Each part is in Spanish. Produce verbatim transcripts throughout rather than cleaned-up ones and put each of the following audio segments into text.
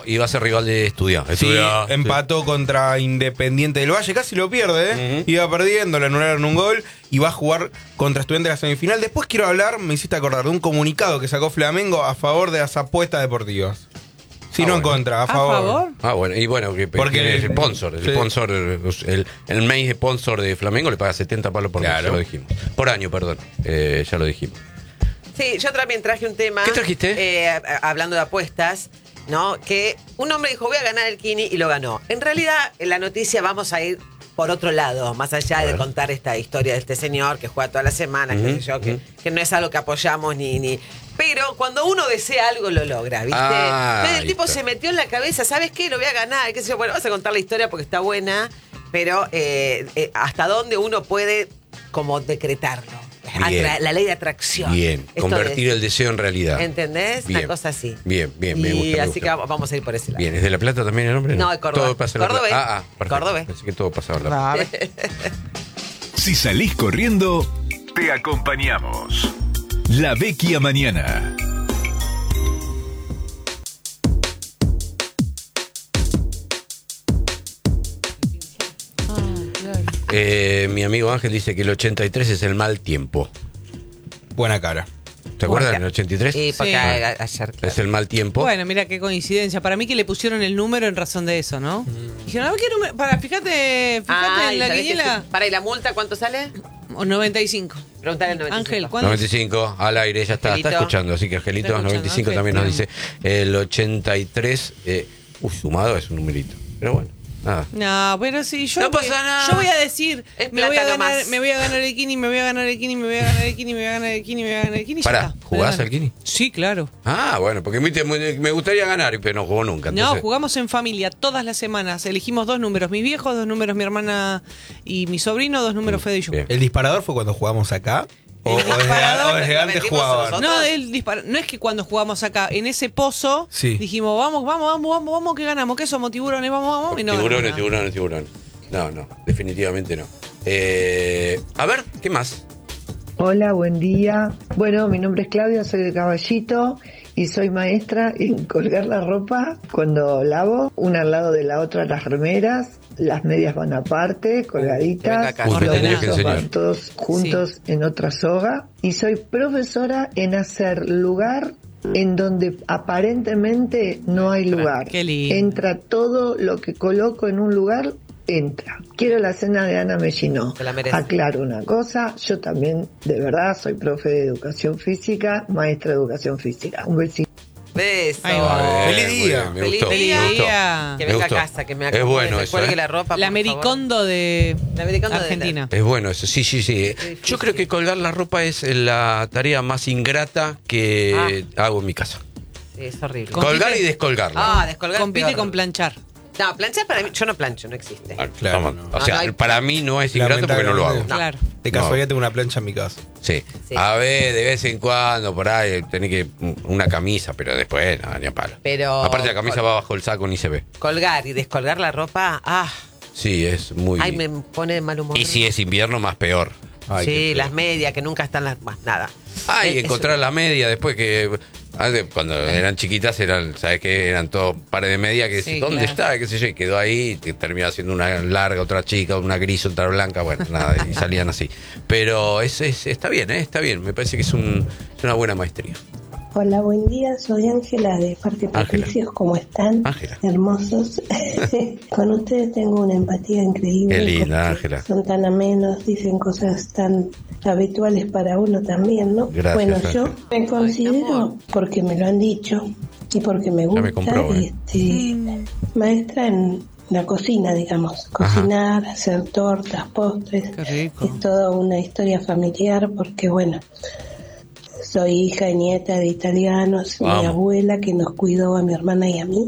y va a ser rival de Estudiantes. Sí, empató sí. contra Independiente del Valle, casi lo pierde, ¿eh? Uh-huh. Iba perdiendo, le anularon un gol y va a jugar contra Estudiantes de la semifinal. Después quiero hablar, me hiciste acordar, de un comunicado que sacó Flamengo a favor de las apuestas deportivas. Sí, ah, no bueno. en contra, a favor. ¿A favor? Ah, bueno, y bueno, que, porque es el sponsor, el sí. sponsor, el, el main sponsor de Flamengo le paga setenta palos por claro. mes, ya lo dijimos. Por año, perdón, eh, ya lo dijimos. Sí, yo también traje un tema. ¿Qué trajiste? Eh, hablando de apuestas, ¿no? Que un hombre dijo, voy a ganar el Kini, y lo ganó. En realidad, en la noticia vamos a ir por otro lado, más allá de contar esta historia de este señor que juega toda la semana, uh-huh, qué sé yo, uh-huh. que, que no es algo que apoyamos ni... ni pero cuando uno desea algo, lo logra, ¿viste? Ah, Entonces el tipo está. se metió en la cabeza, ¿sabes qué? Lo voy a ganar, qué sé yo. Bueno, vas a contar la historia porque está buena, pero eh, eh, hasta dónde uno puede como decretarlo. Atra- la ley de atracción. Bien, Esto convertir es, el deseo en realidad. ¿Entendés? Bien. Una cosa así. Bien, bien, y me gusta. Y me así gusta. que vamos, vamos a ir por ese lado. Bien, ¿es de La Plata también el hombre? No, de Córdoba. Todo pasa en La Córdoba. Plata. Ah, ah, perfecto. Córdoba. Pensé que todo pasaba en La Plata. Si salís corriendo, te acompañamos. La Vecchia Mañana. Eh, mi amigo Ángel dice que el ochenta y tres es el mal tiempo. Buena cara. ¿Te acuerdas del ochenta y tres? Sí, porque sí. ayer, claro. Es el mal tiempo. Bueno, mira qué coincidencia. Para mí que le pusieron el número en razón de eso, ¿no? Mm. Dijeron, a ver qué número. Para, fíjate, fíjate ah, en la quiniela. Para, ¿y la multa cuánto sale? O noventa y cinco. Preguntale el noventa y cinco. Ángel, ¿cuánto? noventa y cinco, al aire, ya está, Angelito. está escuchando. Así que Angelito, Está noventa y cinco Ángel, también nos bien. dice. El ochenta y tres, eh, uy, sumado es un numerito. Pero bueno. Nada. No, pero sí, yo, No voy, pasa nada. yo voy a decir, Es me voy a, plata ganar, nomás. me voy a ganar el Kini, me voy a ganar el Kini, me voy a ganar el Kini, me voy a ganar el Kini, me voy a ganar el Kini. Pará, ¿jugás al Kini? Sí, claro. Ah, bueno, porque me, me gustaría ganar, pero no jugó nunca. Entonces... No, jugamos en familia todas las semanas. Elegimos dos números, mis viejos, dos números mi hermana y mi sobrino, dos números Fede y yo. Bien. ¿El disparador fue cuando jugamos acá? ¿O, o desde, o desde antes jugaban? No, el dispar- no es que cuando jugamos acá, en ese pozo, sí. dijimos, vamos, vamos, vamos, vamos, vamos, que ganamos, que somos tiburones, vamos, vamos. Y no tiburones, tiburones, tiburones. No, no, definitivamente no. Eh, a ver, ¿qué más? Hola, buen día. Bueno, mi nombre es Claudia, soy de Caballito y soy maestra en colgar la ropa cuando lavo, una al lado de la otra las remeras, las medias van aparte, colgaditas, Uy, los tenía que buzos enseñar. van todos juntos Sí. en otra soga y soy profesora en hacer lugar en donde aparentemente no hay lugar. Qué lindo. Entra todo lo que coloco en un lugar, entra. Quiero la cena de Ana Mellinó. Te la mereces. Aclaro una cosa, yo también, de verdad, soy profe de educación física, maestra de educación física. Un besito. Beso. Ahí va. Ah, Feliz muy día. bien, me Feliz gustó, día. me gustó. Que Me venga a gustó. casa, que me Es acomode, bueno me eso, cuelgue ¿eh? la ropa. La por Americondo de La Americondo de Argentina. Es bueno eso, sí, sí, sí. Yo creo que colgar la ropa es la tarea más ingrata que hago en mi casa. favor. Sí, es horrible. Con- Colgar Compite- y descolgarla. Ah, descolgar. Compite peor. con planchar. No, planchar para mí, yo no plancho, no existe. Ah, Claro, vamos. no. O sea, No, no hay- para mí no es ingrato porque no lo hago. Lamentablemente. Claro. De casualidad tengo una plancha en mi casa. Sí. Sí. A ver, de vez en cuando, por ahí, tenés que una camisa, pero después, no, ni a palo. Pero- Aparte la camisa va bajo el saco, ni se ve. Colgar y descolgar la ropa, ah, Sí, es muy... ay, me pone de mal humor. Y si es invierno, más peor. Ay, qué sí, feo. las medias que nunca están las más nada. Ah, y Es- encontrar es- la media después que... antes, cuando eran chiquitas, eran, ¿sabes qué? Eran todos pares de media que Sí, ¿dónde claro. está? ¿Qué sé yo? Y quedó ahí, y te terminaba haciendo una larga, otra chica, una gris, otra blanca, bueno, nada, y salían así. Pero es, es- está bien, ¿eh? Está bien, me parece que es, un, es una buena maestría. Hola, buen día, soy Ángela de Parque Ángela. Patricios, ¿cómo están? Ángela. Hermosos. Con ustedes tengo una empatía increíble. Qué linda, porque Ángela. Son tan amenos, dicen cosas tan habituales para uno también, ¿no? Gracias, bueno, Ángela. yo me considero, porque me lo han dicho y porque me gusta, me compró, ¿eh? este, maestra en la cocina, digamos. Cocinar, hacer tortas, postres. Qué rico. Es toda una historia familiar porque, bueno, soy hija y nieta de italianos. Vamos. Mi abuela que nos cuidó a mi hermana y a mí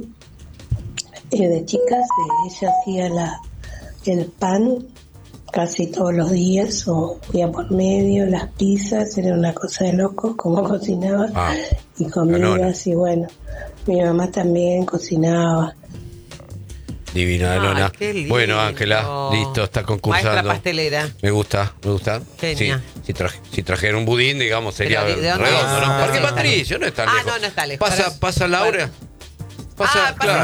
eh, de chicas, eh, ella hacía la, el pan casi todos los días o día por medio, las pizzas, era una cosa de locos como cocinaba Ah, y comidas y bueno, mi mamá también cocinaba. Divina, Ay, Elona. qué lindo. Bueno, Ángela, listo, está concursando. Maestra pastelera. Me gusta, me gusta. Genia. Sí, si, traje, si trajera un budín, digamos, sería Pero, ¿de dónde redondo, es? ¿no? Ah, Parque sí, Patricio, no es tan Ah, lejos. no, no está lejos. Pasa, Pero- pasa Laura. Pasa, Ah, pasa claro.